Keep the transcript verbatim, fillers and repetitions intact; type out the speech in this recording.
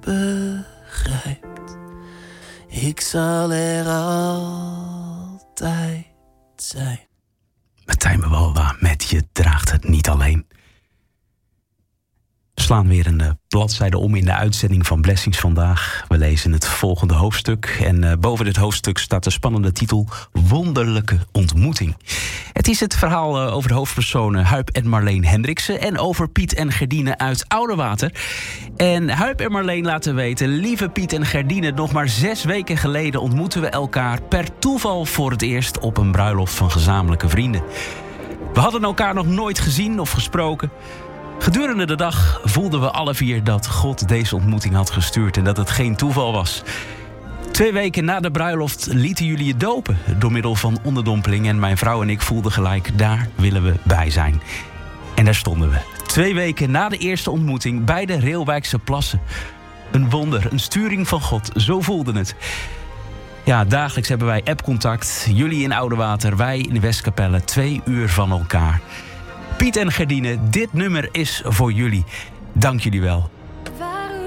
begrijpt. Ik zal er altijd zijn. Martijn Bewalda met Je draagt het niet alleen. We slaan weer een uh, bladzijde om in de uitzending van Blessings vandaag. We lezen het volgende hoofdstuk. En uh, boven dit hoofdstuk staat de spannende titel Wonderlijke ontmoeting. Het is het verhaal uh, over de hoofdpersonen Huip en Marleen Hendriksen en over Piet en Gerdine uit Oudewater. En Huip en Marleen laten weten: lieve Piet en Gerdine, nog maar zes weken geleden ontmoetten we elkaar per toeval voor het eerst op een bruiloft van gezamenlijke vrienden. We hadden elkaar nog nooit gezien of gesproken. Gedurende de dag voelden we alle vier dat God deze ontmoeting had gestuurd en dat het geen toeval was. Twee weken na de bruiloft lieten jullie je dopen door middel van onderdompeling. En mijn vrouw en ik voelden gelijk, daar willen we bij zijn. En daar stonden we. Twee weken na de eerste ontmoeting bij de Reelwijkse Plassen. Een wonder, een sturing van God, zo voelde het. Ja, dagelijks hebben wij appcontact. Jullie in Oudewater, wij in de Westkapelle, twee uur van elkaar. Piet en Gerdine, dit nummer is voor jullie. Dank jullie wel.